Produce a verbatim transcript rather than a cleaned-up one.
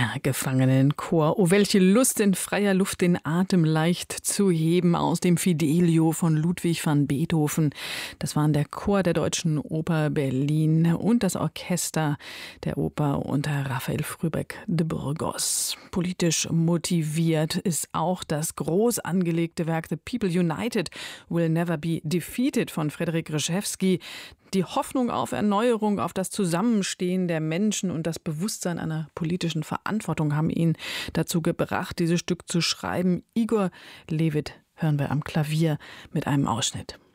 Der Gefangenenchor. Oh, welche Lust, in freier Luft den Atem leicht zu heben, aus dem Fidelio von Ludwig van Beethoven. Das waren der Chor der Deutschen Oper Berlin und das Orchester der Oper unter Raphael Frühbeck de Burgos. Politisch motiviert ist auch das groß angelegte Werk The People United Will Never Be Defeated von Frederic Rzewski. Die Hoffnung auf Erneuerung, auf das Zusammenstehen der Menschen und das Bewusstsein einer politischen Verantwortung haben ihn dazu gebracht, dieses Stück zu schreiben. Igor Levit hören wir am Klavier mit einem Ausschnitt.